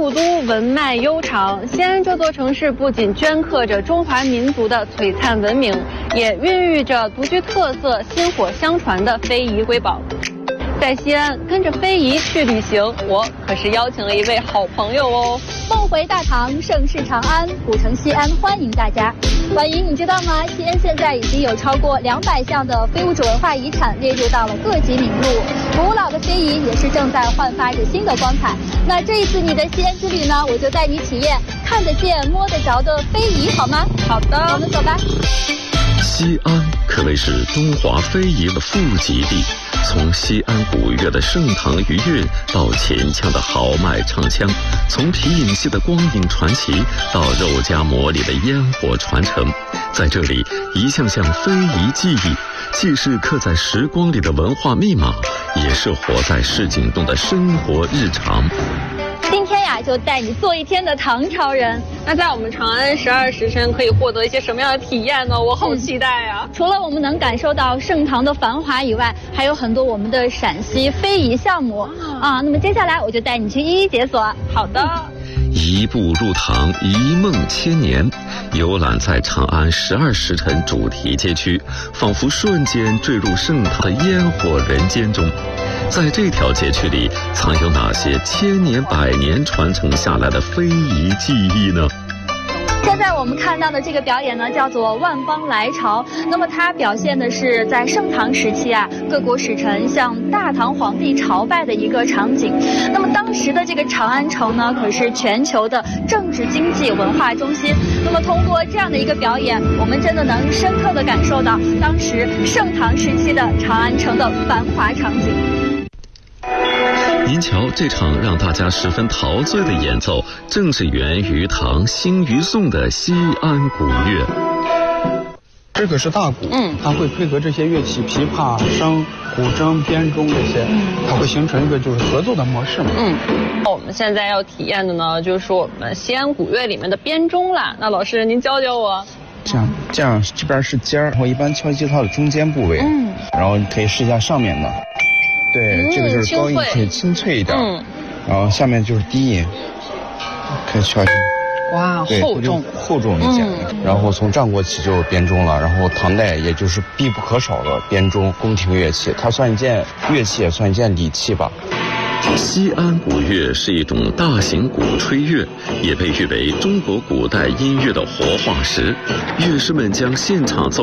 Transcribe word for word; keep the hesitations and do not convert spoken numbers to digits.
古都文脉悠长，西安这座城市不仅镌刻着中华民族的璀璨文明，也孕育着独具特色、薪火相传的非遗瑰宝。在西安跟着非遗去旅行，我可是邀请了一位好朋友哦。 梦回大唐，盛世长安，古城西安欢迎大家。婉莹，你知道吗？西安现在已经有超过两百项的非物质文化遗产列入到了各级名录，古老的非遗也是正在焕发着新的光彩。那这一次你的西安之旅呢，我就带你体验看得见、摸得着的非遗，好吗？ 好的， 我们走吧。 西安可谓是中华非遗的富集地，从西安古乐的盛唐余韵到秦腔的豪迈唱腔，从皮影戏的光影传奇到肉夹馍里的烟火传承，在这里一项项非遗技艺，既是刻在时光里的文化密码，也是活在市井中的生活日常。 今天呀，就带你做一天的唐朝人。 那在我们长安十二时辰可以获得一些什么样的体验呢？我好期待啊！ 嗯、除了我们能感受到盛唐的繁华以外，还有很多我们的陕西非遗项目啊。那么接下来我就带你去一一解锁。 好的。 一步入唐，一梦千年，游览在长安十二时辰主题街区，仿佛瞬间坠入盛唐的烟火人间中。在这条街区里，藏有哪些千年百年传承下来的非遗技艺呢？ 现在我们看到的这个表演呢，叫做万邦来朝。那么它表现的是在盛唐时期啊，各国使臣向大唐皇帝朝拜的一个场景。那么当时的这个长安城呢，可是全球的政治、经济、文化中心。那么通过这样的一个表演，我们真的能深刻地感受到当时盛唐时期的长安城的繁华场景。 您瞧，这场让大家十分陶醉的演奏，正是源于唐、兴于宋的西安古乐。 这个是大鼓， 嗯， 它会配合这些乐器，琵琶、笙、古筝、编钟这些，嗯，它会形成一个就是合奏的模式嘛。 嗯，我们现在要体验的呢，就是我们西安古乐里面的编钟啦。那老师，您教教我。 这样，这样这边是尖儿，然后一般敲击它的中间部位， 嗯， 然后你可以试一下上面的。对， 嗯、 这个就是高音，可以清脆一点。 嗯， 然后下面就是低音，可以敲一下。 哇，厚重， 厚重一点。嗯、然后从战国起就有编钟了，然后唐代也就是必不可少的编钟宫廷乐器，它算一件乐器，也算一件礼器吧。 西安古乐是一种大型鼓吹乐，也被誉为中国古代音乐的活化石。乐师们将现场奏